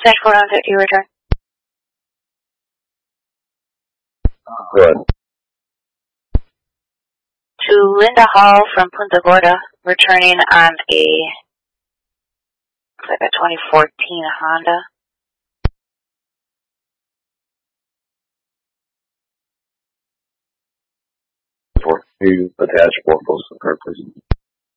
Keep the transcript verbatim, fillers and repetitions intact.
Dispatch four one fifty, return. Go ahead. To Linda Hall from Punta Gorda, returning on a, looks like a twenty fourteen Honda. For you attach four posts to the car, please.